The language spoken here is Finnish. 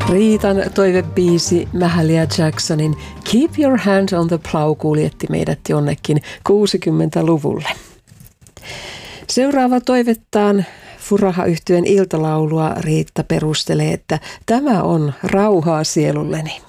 Riitan toivebiisi Mahalia Jacksonin Keep Your Hand on the Plow kuljetti meidät jonnekin 60-luvulle. Seuraava toivettaan Furaha-yhtyeen iltalaulua Riitta perustelee, että tämä on rauhaa sielulleni.